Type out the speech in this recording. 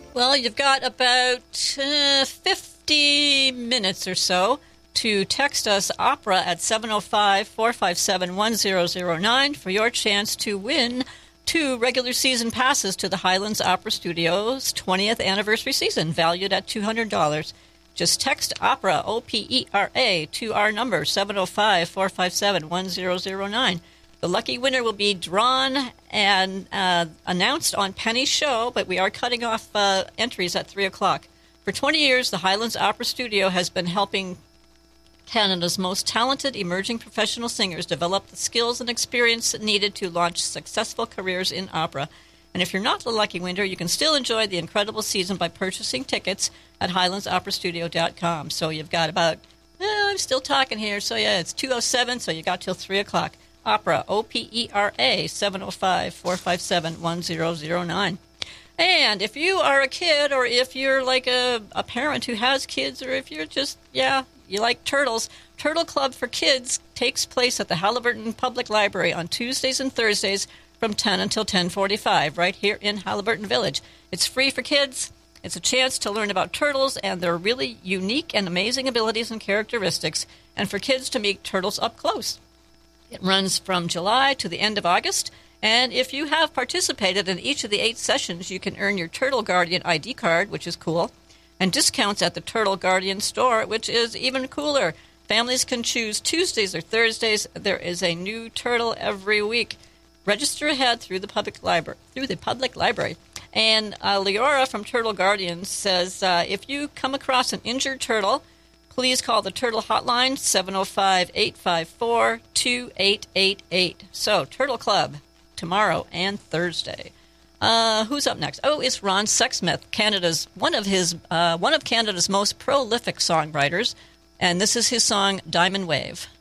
Well, you've got about 50 minutes or so to text us opera at 705-457-1009 for your chance to win 2 regular season passes to the Highlands Opera Studios 20th anniversary season, valued at $200. Just text opera, O-P-E-R-A, to our number, 705-457-1009. The lucky winner will be drawn and announced on Penny's show, but we are cutting off entries at 3 o'clock. For 20 years, the Highlands Opera Studio has been helping Canada's most talented emerging professional singers develop the skills and experience needed to launch successful careers in opera. And if you're not the lucky winner, you can still enjoy the incredible season by purchasing tickets at highlandsoperastudio.com. So you've got about, I'm still talking here, so yeah, it's 2:07, so you got till 3 o'clock. Opera, O-P-E-R-A, 705-457-1009. And if you are a kid, or if you're like a parent who has kids, or if you're just, you like turtles, Turtle Club for Kids takes place at the Haliburton Public Library on Tuesdays and Thursdays from 10 until 10:45, right here in Haliburton Village. It's free for kids. It's a chance to learn about turtles and their really unique and amazing abilities and characteristics, and for kids to meet turtles up close. It runs from July to the end of August, and if you have participated in each of the 8 sessions, you can earn your Turtle Guardian ID card, which is cool, and discounts at the Turtle Guardian store, which is even cooler. Families can choose Tuesdays or Thursdays. There is a new turtle every week. Register ahead through the public library. And Leora from Turtle Guardian says, if you come across an injured turtle, please call the Turtle Hotline, 705-854-2888. So, Turtle Club, tomorrow and Thursday. Who's up next? Oh, it's Ron Sexsmith, one of Canada's most prolific songwriters, and this is his song, Diamond Wave.